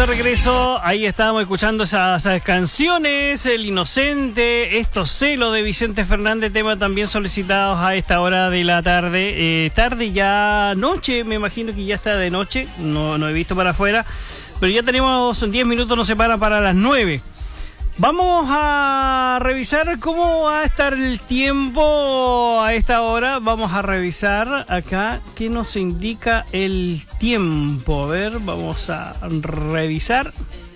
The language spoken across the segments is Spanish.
regreso. Ahí estábamos escuchando esas canciones, El Inocente, Estos celos de Vicente Fernández, tema también solicitados a esta hora de la tarde. Tarde ya, noche, me imagino que ya está de noche, no he visto para afuera, pero ya tenemos 10 minutos, nos separan para las 9. Vamos a revisar cómo va a estar el tiempo a esta hora. Vamos a revisar acá qué nos indica el tiempo. A ver, vamos a revisar.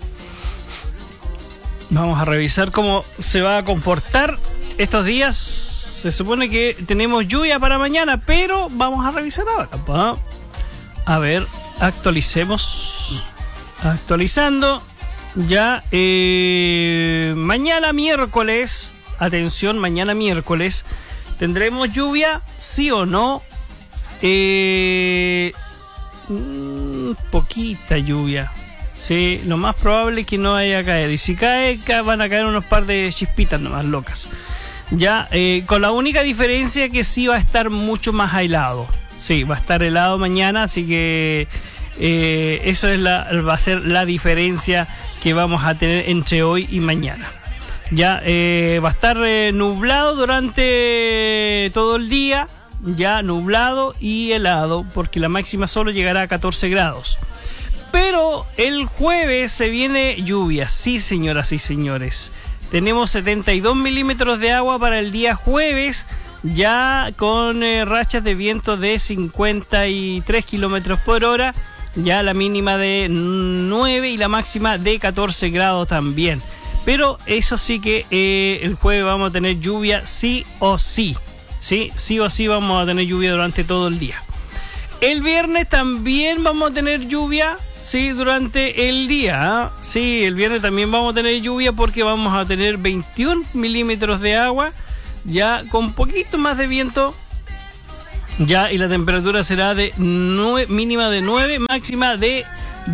Vamos a revisar cómo se va a comportar estos días. Se supone que tenemos lluvia para mañana, pero vamos a revisar ahora. A ver, actualicemos. Actualizando. Ya, mañana miércoles, atención, mañana miércoles, ¿tendremos lluvia? ¿Sí o no? Poquita lluvia. Sí, lo más probable es que no vaya a caer. Y si cae, van a caer unos par de chispitas nomás locas. Ya, con la única diferencia que sí va a estar mucho más helado. Sí, va a estar helado mañana, así que eso es va a ser la diferencia que vamos a tener entre hoy y mañana. Ya va a estar nublado durante todo el día, ya nublado y helado, porque la máxima solo llegará a 14 grados. Pero el jueves se viene lluvia, sí señoras y señores. Tenemos 72 milímetros de agua para el día jueves, ya con rachas de viento de 53 kilómetros por hora. Ya la mínima de 9 y la máxima de 14 grados también. Pero eso sí que el jueves vamos a tener lluvia sí o sí. Sí o sí vamos a tener lluvia durante todo el día. El viernes también vamos a tener lluvia, sí, durante el día. Sí, el viernes también vamos a tener lluvia porque vamos a tener 21 milímetros de agua, ya con poquito más de viento. Ya, y la temperatura será de mínima de 9, máxima de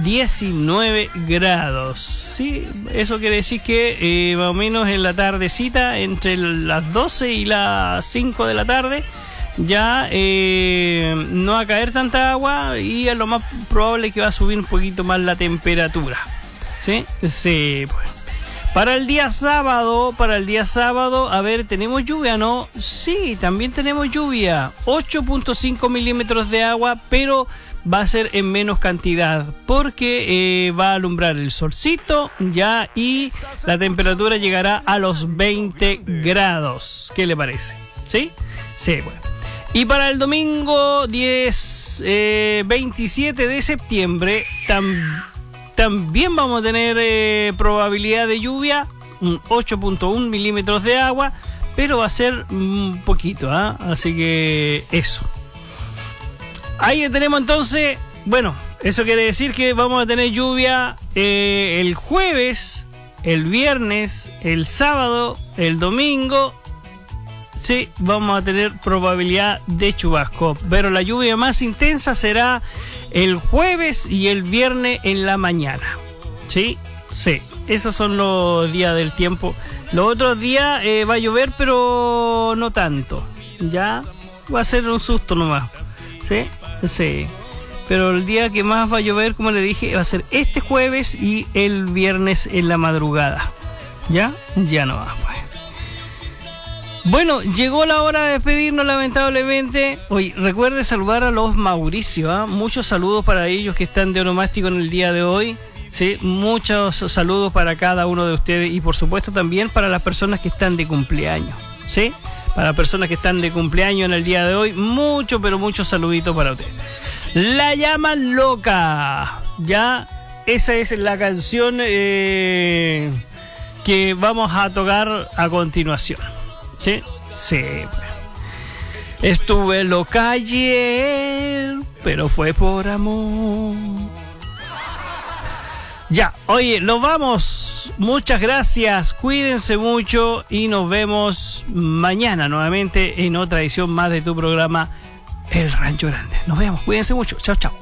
19 grados. Sí, eso quiere decir que más o menos en la tardecita, entre las 12 y las 5 de la tarde, ya no va a caer tanta agua y a lo más probable es que va a subir un poquito más la temperatura. Sí, sí, pues. Para el día sábado, a ver, ¿tenemos lluvia, no? Sí, también tenemos lluvia. 8.5 milímetros de agua, pero va a ser en menos cantidad, porque va a alumbrar el solcito, ya, y la temperatura llegará a los 20 grados. ¿Qué le parece? ¿Sí? Sí, bueno. Y para el domingo 27 de septiembre, también vamos a tener probabilidad de lluvia, 8.1 milímetros de agua, pero va a ser un poquito, así que eso. Ahí tenemos entonces, bueno, eso quiere decir que vamos a tener lluvia el jueves, el viernes, el sábado, el domingo. Sí, vamos a tener probabilidad de chubasco, pero la lluvia más intensa será el jueves y el viernes en la mañana. Sí, sí, esos son los días del tiempo. Los otros días va a llover, pero no tanto. Ya va a ser un susto nomás. Sí, sí. Pero el día que más va a llover, como le dije, va a ser este jueves y el viernes en la madrugada. Ya no va, pues. Bueno, llegó la hora de despedirnos lamentablemente. Hoy recuerde saludar a los Mauricio, muchos saludos para ellos que están de onomástico en el día de hoy. Sí, muchos saludos para cada uno de ustedes y por supuesto también para las personas que están de cumpleaños. Sí, para las personas que están de cumpleaños en el día de hoy, muchos saluditos para ustedes. La llaman loca. Ya, esa es la canción que vamos a tocar a continuación. Sí, sí. Estuve loca ayer, pero fue por amor. Ya, oye, nos vamos. Muchas gracias, cuídense mucho y nos vemos mañana nuevamente en otra edición más de tu programa El Rancho Grande. Nos vemos, cuídense mucho. Chao, chao.